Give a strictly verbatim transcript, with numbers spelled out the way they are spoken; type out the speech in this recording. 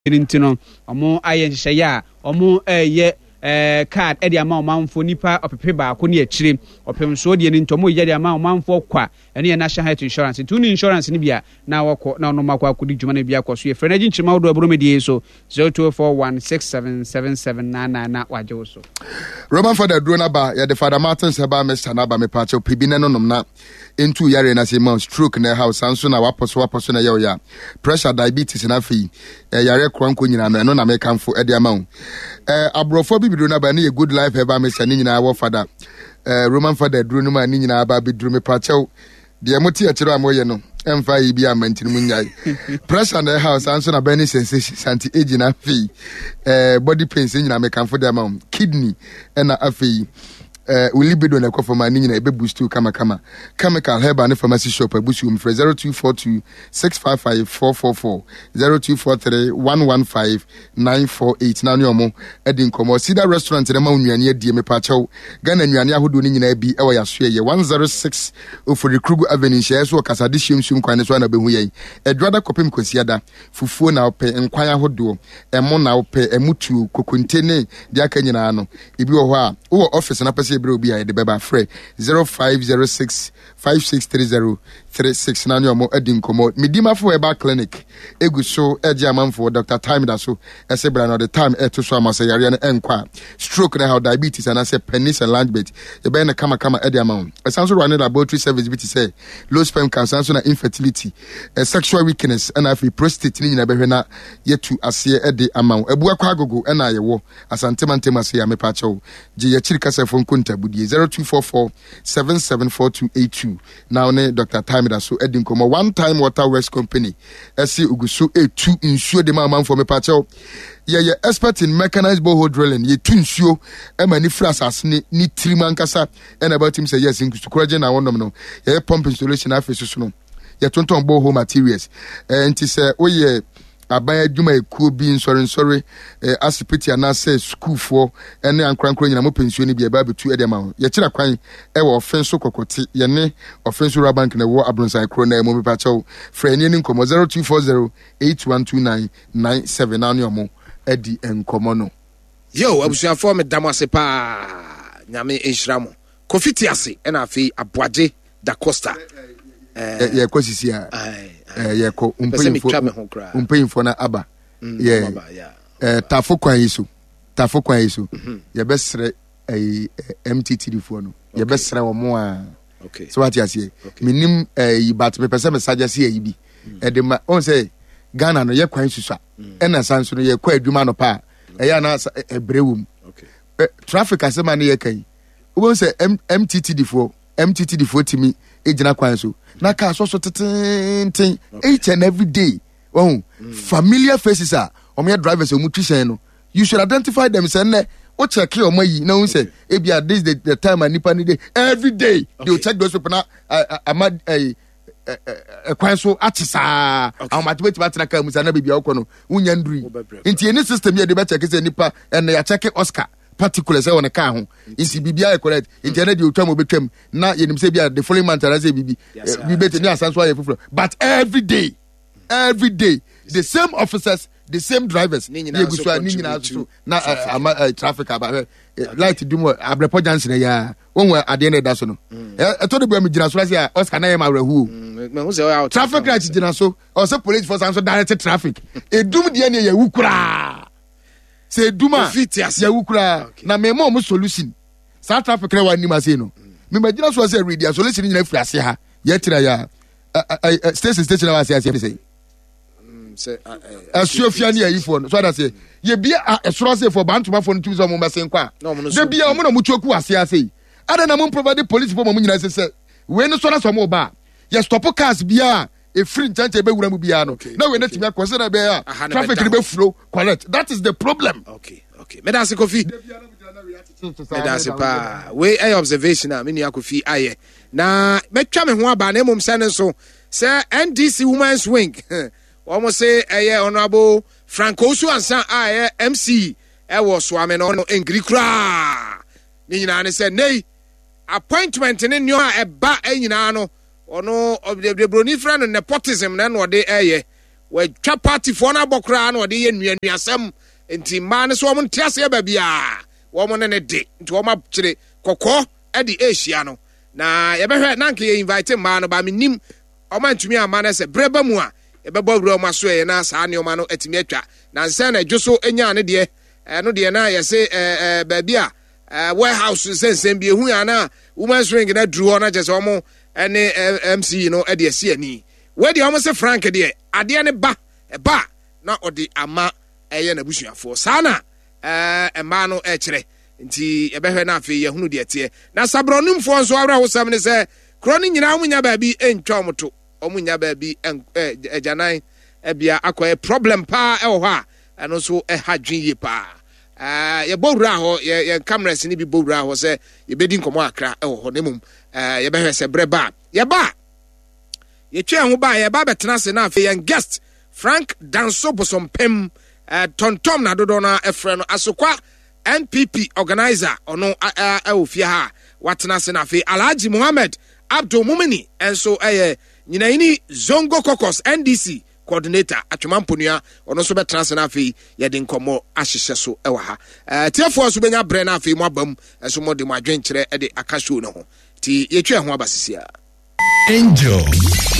Nintino, omo ayen shaya, omo ye eh card edi ama omanfo nipa opepe ba ko ne akire opemso de ni ntomo ye de ama omanfo kwa ene national health insurance tu ni insurance ni bia na wako na no makwa akodi dwuma na bia kwaso ye frena ginchima wodo abro medie so zero two four one six seven seven seven nine nine na waje so Roman Father Drona ba ya de Father Martin Seba Mister na ba me pa che pibine no nom na entu yare na se man stroke na house anso na waposo waposo na ye ya pressure diabetes na fi yare kranko nyina no no na me kanfo e de ama wo eh abrofo bibiro na ba na ye good life eba me se nyina wo Father eh Roman Father Drona ma nyina ba bidru me pa che de moti a kire amoye no emfa yi bi amantini munyai pressure na house anso na ba ni sensation santi age na fi eh body pains nyina me kanfo de ama kidney na afi eh ulibido na kwa fama nyina ebe boost kama kama chemical herb and pharmacy shop abusu um for zero two four two six five five four four four zero two four three one one five nine four eight na nyomo edi nkomo Cedar restaurant na ma nnuane adie me pa chew Ghana nnuane ahodo ni nyina bi e wo yaso ye one oh six Ofori Krugu Avenue share so kasade hyiemsum kwan so na behu ye edwada kopem kosiada fufuo na ope nkwan ahodo emo na ope emutu kokontene de aka nyina no ebi wo ho a wo office na pese ebere obi a de beba frɛ zero five zero six five six three zero three six na nyomo edi nkomo medima fo eba clinic egu so eje amanfo Doctor Time da so esebra no the time eto so amase yare na enkwa stroke na how diabetes and say penis enlargement e be na kama kama edi amount esanso run laboratory service bi ti say low sperm cancer so na infertility uh, sexual weakness and afi prostate ni nyina behwe na yetu ase edi amount ebu akwa agogo na yewo asanteman ase ya mepa chew je ye chiri kasa fo nkonta budie zero two four four seven seven four two eight two now ne Doctor Time da so edi nkomo one time water works company ese uguso e two nsuo de ma for me pa chew ye ye expert in mechanized borehole drilling ye tu nsuo e ma ni fras asne ni triman kasa and about him say yes in kuraje na wondom no ye pump installation afeso so no ye tonton borehole materials eh nti say oye abaya dwuma ekuo bi nsori nsori eh, asipiti anase school for ene ankrankro nyina mo pension ni bi eba betu edema ye kira kwan e wo offense kokote ye ne offense rural bank na wo Abronsan kro na mo pa chaw frani ni nkomo zero two four zero eight one two nine nine seven na no mo edi enkomo no yo abusuafo me damase pa nyame enhiramo kofiti ase e na afi Aboaje da Costa eh ye kwasisi a eh ye ko umpayinfo umpayinfo na aba ye eh tafo kwan yiso tafo kwan yiso ye besre eh M T T D fo no ye besre wo mo a okay so what you say minim eh but me pese me suggest e bi e de ma on say Ghana no ye kwan susu a e na sanso no ye kwa adwuma no pa e ya na ebrewum okay traffic asema na ye kan wo say M T T D fo M T T D fo timi ejina kwan so na ka so so teten each and every day oh mm. familiar faces are o me drivers o mutusen no you should identify them say na o check your money na who say e bia this the, the time and nipa ni day every day okay. They will check those people na ama eh kwan so atisa am matibeti batna ka musa na bibia okono unya nduri nti any system ye de be check say nipa and ya check Oscar particular say on the car ho insi bibia e correct internet dey otwam obetwam na yenim say bia the following month say bibi bibi ni asanso aye fufuro but every day every day the same officers the same drivers ye gusua ni nyina so na traffic aba light dum abrepo jansen ya wonwa ade na da so no e to de bua me gina so say Oscar na ye ma wrahu me hu say traffic light gina so o say police force and so direct traffic e dum de ne ye wukura say duma ya wukura na me mo solution South Africa na wani ma say no me magina so say read solution nyina free ase ha ye tira ya station station na wase ase say say asuofia ne ayi for so that say ye bia esoro say for bantuma for ntu so mo mesen kwa de bia o mo na mutuoku ase ase ada na mo provide police for mo nyina say say we no so na so mo ba ye stop cars bia a free chance be wura mu bia no na we na timi akwose na be ya traffic be flow correct that is the problem okay okay me dance Kofi me dance pa we a observation a me ni Kofi aye na metwa me ho aba na mom sane so say N D C women's wing almost say aye honorable Franco so ansa aye M C e wo so ame no no engri kra ni nyina ne say nei appointment ne nyo a eba e nyina no ono the broni friend nepotism na no de eye wɔatwa party for na bɔkora na ɔde yɛ nnuanuasɛm nti mmaa no so wɔn nte aseɛ baabi a wɔn ne ne de nti wɔn akyere kɔkɔɔ de ahyia no na yɛbɛhwɛ na nka yɛ invite mmaa no ba menim ɔma ntumi ama no sɛ brɛba mu a yɛbɛbɔ wura ɔma so yɛ na saa nneɔma no atumi atwa na nsɛ na adwo so anya ne deɛ ɛno deɛ na yɛse baabi a warehouse nsɛnsɛm bi ɛhu yɛ na women's ring na duru hɔ na kyɛ sɛ ɔmo ne M C no de asi ani wɔde ɔmo sɛ Frank deɛ adeɛ ne ba ɛba na ɔde ama ɛyɛ n'abusuafoɔ saa na mmaa no ɛkyerɛ nti yɛbɛhwɛ no afei yɛhunu deɛ teɛ na sabrɔnimfoɔ nso awerɛ hosɛm ne sɛ kuro no nyinaa ɔmo nya baabi ɛntwa ɔmo to ɔmo nya baabi agyanan ɛbia akɔyɛ problem paa ɛwɔ hɔ a ɛno nso ɛha dwen yie paa yɛbɔ wura hɔ yɛn cameras ne bi bɔ wura hɔ sɛ yɛbɛdi nkɔmmɔ akra ɛwɔ hɔ ne mmom yɛbɛhwɛ sɛ berɛ ba yɛba yɛtwa ho ba yɛba bɛtena ase na afei yɛn guest Frank Danso Bosompem tontom na dodo na ɛfrɛ no asokwa N P P organizer ɔno ɛwɔ fie ha watena ase na afei Alhaji Mohammed Abdul Mumini enso ɛyɛ nyinayini Zongo Caucus N D C coordinator atwemamponua ɔno nso bɛtena ase na afei yɛde nkɔmmɔ ahyehyɛ so ɛwɔ ha tiafoɔ so bɛnya brɛ na afei mo abam ɛso mo de mo adwenkyerɛ ɛde aka show no ho ti yɛtwa ho aba sisia Angel